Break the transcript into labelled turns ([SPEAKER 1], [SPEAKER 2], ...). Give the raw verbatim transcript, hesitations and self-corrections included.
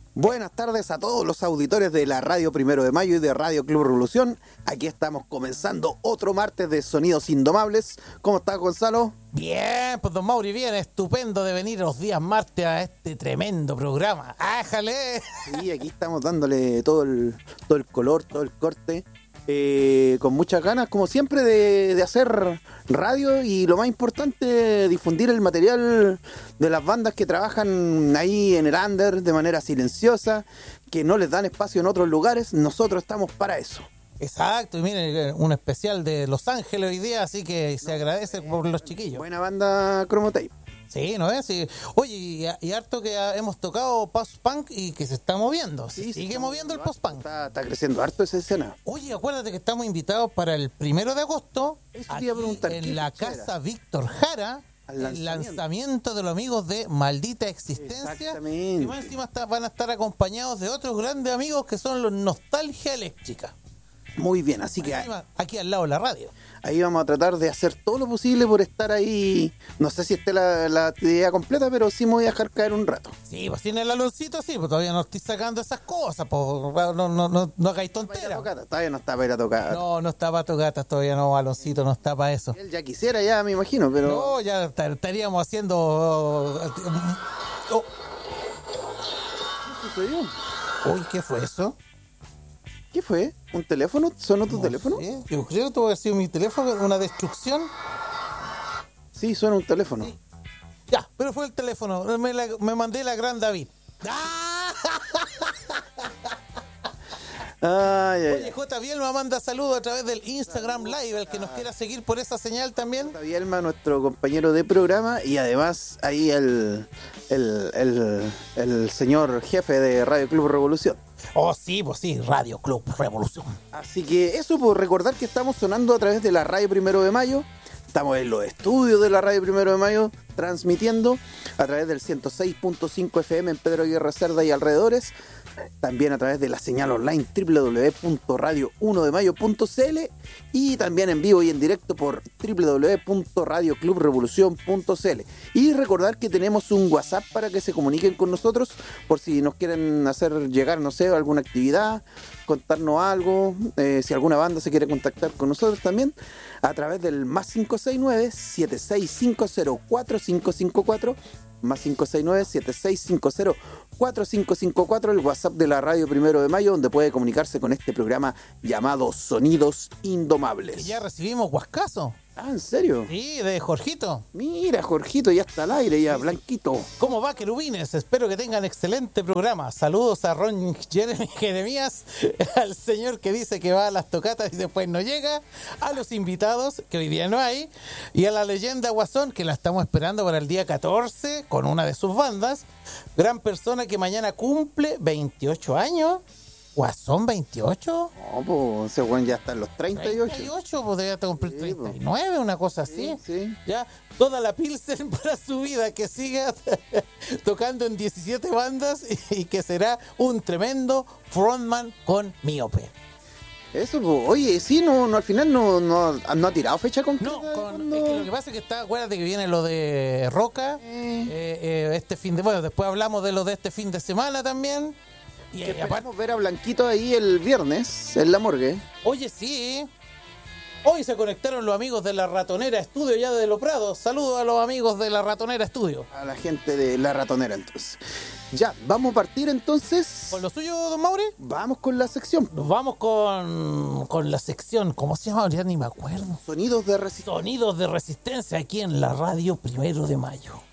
[SPEAKER 1] Buenas tardes a todos los auditores de la Radio Primero de Mayo y de Radio Club Revolución. Aquí estamos comenzando otro martes de Sonidos Indomables. ¿Cómo estás, Gonzalo?
[SPEAKER 2] Bien, pues don Mauri, bien, estupendo de venir los días martes a este tremendo programa. ¡Ájale!
[SPEAKER 1] Sí, aquí estamos dándole todo el, todo el color, todo el corte. Eh, con muchas ganas, como siempre, de, de hacer radio y lo más importante, difundir el material de las bandas que trabajan ahí en el under de manera silenciosa, que no les dan espacio en otros lugares. Nosotros estamos para eso.
[SPEAKER 2] Exacto, y miren, un especial de Los Ángeles hoy día, así que se agradece por los chiquillos.
[SPEAKER 1] Buena banda Chromotape.
[SPEAKER 2] Sí, ¿no es? Sí. Oye, y, y harto que hemos tocado post-punk y que se está moviendo.
[SPEAKER 1] Sí,
[SPEAKER 2] sigue
[SPEAKER 1] está
[SPEAKER 2] moviendo el
[SPEAKER 1] harto,
[SPEAKER 2] post-punk.
[SPEAKER 1] Está, está creciendo harto esa escena.
[SPEAKER 2] Oye, acuérdate que estamos invitados para el primero de agosto
[SPEAKER 1] Eso te
[SPEAKER 2] aquí
[SPEAKER 1] iba a preguntar, ¿qué
[SPEAKER 2] en la
[SPEAKER 1] fecha
[SPEAKER 2] casa
[SPEAKER 1] era?
[SPEAKER 2] Víctor Jara.
[SPEAKER 1] Al
[SPEAKER 2] El
[SPEAKER 1] lanzamiento.
[SPEAKER 2] lanzamiento de los amigos de Maldita Existencia.
[SPEAKER 1] Exactamente.
[SPEAKER 2] Y más encima está- van a estar acompañados de otros grandes amigos que son los Nostalgia Eléctrica.
[SPEAKER 1] Muy bien, así que
[SPEAKER 2] Encima, aquí al lado de la radio.
[SPEAKER 1] ahí vamos a tratar de hacer todo lo posible por estar ahí. No sé si esté la, la actividad completa, pero sí me voy a dejar caer un rato.
[SPEAKER 2] Sí, pues tiene el aloncito, sí, pues todavía no estoy sacando esas cosas, pues no, no, no, no hagáis
[SPEAKER 1] Para ir a
[SPEAKER 2] tonteras.
[SPEAKER 1] tocar, todavía no está para ir a tocar.
[SPEAKER 2] No, no está para gatas todavía, no, Aloncito, no está para eso.
[SPEAKER 1] Él ya quisiera, ya me imagino, pero...
[SPEAKER 2] No, ya esta- estaríamos haciendo... oh,
[SPEAKER 1] ¿Qué sucedió?
[SPEAKER 2] uy, ¿qué fue eso?
[SPEAKER 1] ¿Qué fue? ¿Un teléfono? ¿Sonó tu
[SPEAKER 2] No
[SPEAKER 1] teléfono?
[SPEAKER 2] sé, yo creo que tuvo que haber sido mi teléfono, una destrucción.
[SPEAKER 1] Sí, suena un teléfono.
[SPEAKER 2] Ya, pero fue el teléfono. Me, la- me mandé la gran David. ¡Ah!
[SPEAKER 1] Ay, ay,
[SPEAKER 2] Oye,
[SPEAKER 1] ay.
[SPEAKER 2] J. Bielma manda saludos a través del Instagram Live. El que nos quiera seguir por esa señal también.
[SPEAKER 1] Javier Elma, nuestro compañero de programa, y además ahí el, el, el, el señor jefe de Radio Club Revolución.
[SPEAKER 2] Oh, sí, pues sí, Radio Club Revolución.
[SPEAKER 1] Así que eso, por recordar que estamos sonando a través de la Radio Primero de Mayo. Estamos en los estudios de la Radio Primero de Mayo, transmitiendo a través del ciento seis punto cinco F M en Pedro Aguirre Cerda y alrededores. También a través de la señal online doble u doble u doble u punto radio uno de mayo punto c l y también en vivo y en directo por doble u doble u doble u punto radio club revolución punto c l. Y recordar que tenemos un WhatsApp para que se comuniquen con nosotros por si nos quieren hacer llegar, no sé, alguna actividad, contarnos algo, eh, si alguna banda se quiere contactar con nosotros también, a través del más cinco seis nueve, siete seis cinco cero, cuatro cinco cinco cuatro, más cinco seis nueve, siete seis cinco cero, cuatro cinco cinco cuatro, el WhatsApp de la Radio Primero de Mayo, donde puede comunicarse con este programa llamado Sonidos Indomables.
[SPEAKER 2] Que ya recibimos Huascazo.
[SPEAKER 1] Ah, ¿en serio?
[SPEAKER 2] Sí, de Jorgito.
[SPEAKER 1] Mira, Jorgito, ya está al aire, ya, blanquito.
[SPEAKER 2] ¿Cómo va, querubines? Espero que tengan excelente programa. Saludos a Ron Jeremy Jeremías, al señor que dice que va a las tocatas y después no llega, a los invitados, que hoy día no hay, y a la leyenda Guasón, que la estamos esperando para el día catorce, con una de sus bandas. Gran persona que mañana cumple veintiocho años. ¿Guasón veintiocho?
[SPEAKER 1] No, pues ese weón ya está en los treinta y ocho.
[SPEAKER 2] treinta y ocho, pues debe cumplir
[SPEAKER 1] Sí,
[SPEAKER 2] treinta y nueve, una cosa así.
[SPEAKER 1] Sí, sí.
[SPEAKER 2] Ya, toda la Pilsen para su vida, que siga tocando en diecisiete bandas y, y que será un tremendo frontman con Míope.
[SPEAKER 1] Eso, pues, oye, sí, no, no al final no, no, no ha tirado fecha concreta.
[SPEAKER 2] No,
[SPEAKER 1] de
[SPEAKER 2] con,
[SPEAKER 1] cuándo-
[SPEAKER 2] es que lo que pasa es que está, acuérdate que viene lo de Roca,
[SPEAKER 1] Eh.
[SPEAKER 2] eh, eh, este fin de, bueno, después hablamos de lo de este fin de semana también. Y,
[SPEAKER 1] Que
[SPEAKER 2] eh, aparte,
[SPEAKER 1] esperamos ver a Blanquito ahí el viernes en la morgue.
[SPEAKER 2] oye, sí. Hoy se conectaron los amigos de la Ratonera Estudio ya de Los Prados. Saludos a los amigos de la Ratonera Estudio.
[SPEAKER 1] A la gente de La Ratonera, entonces. Ya, vamos a partir entonces.
[SPEAKER 2] ¿Con lo suyo, don Mauri?
[SPEAKER 1] Vamos con la sección.
[SPEAKER 2] Nos vamos con, con la sección, ¿cómo se llama? Ya ni me acuerdo.
[SPEAKER 1] Sonidos de resistencia.
[SPEAKER 2] Sonidos de resistencia aquí en la radio Primero de Mayo.